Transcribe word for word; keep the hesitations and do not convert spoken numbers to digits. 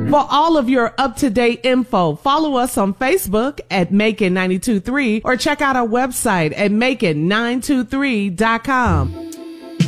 For all of your up-to-date info, follow us on Facebook at Macon nine two three or check out our website at Macon nine two three dot com.